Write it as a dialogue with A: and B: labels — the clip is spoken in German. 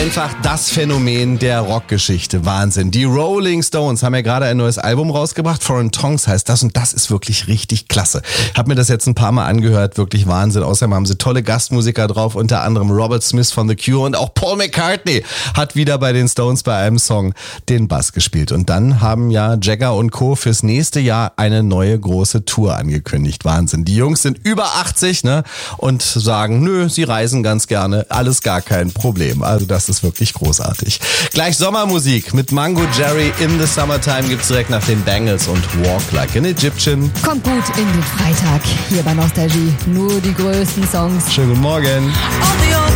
A: einfach das Phänomen der Rockgeschichte. Wahnsinn. Die Rolling Stones haben ja gerade ein neues Album rausgebracht. Foreign Tongues heißt das und das ist wirklich richtig klasse. Hab mir das jetzt ein paar Mal angehört. Wirklich Wahnsinn. Außerdem haben sie tolle Gastmusiker drauf, unter anderem Robert Smith von The Cure und auch Paul McCartney hat wieder bei den Stones bei einem Song den Bass gespielt. Und dann haben ja Jagger und Co. fürs nächste Jahr eine neue große Tour angekündigt. Wahnsinn. Die Jungs sind über 80, ne? Und sagen, nö, sie reisen ganz gerne. Alles gar kein Problem. Also das ist wirklich großartig. Gleich Sommermusik mit Mango Jerry in the Summertime gibt's direkt nach den Bangles und Walk Like an Egyptian.
B: Kommt gut in den Freitag hier bei Nostalgie. Nur die größten Songs.
A: Schönen guten Morgen.